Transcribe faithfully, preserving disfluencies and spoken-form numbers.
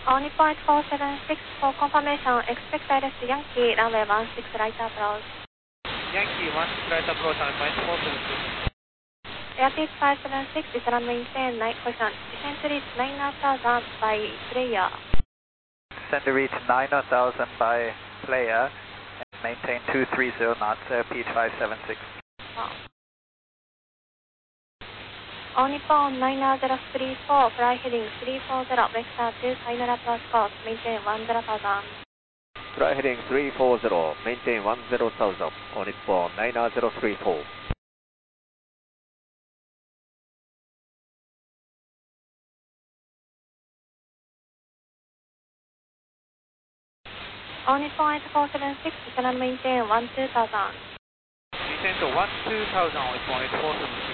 All Nippon four seven six for confirmation, expect direct Yankee, runway one six right approach. Yankee one six right approach, runway four seven six. Airspeed five seven six is runway ten, night position. Descend to reach nine thousand by player. Descend to reach nine thousand by player and maintain two three zero knots, airspeed five seven six. Oh. All Nippon nine zero three four, fly heading three four zero, vector two, final approach course, maintain one zero thousand. Fly heading three four zero, maintain one zero thousand, All Nippon nine zero three four. All Nippon eight four seven six, can maintain one two thousand. Descend to one two thousand, All Nippon eight four seven six.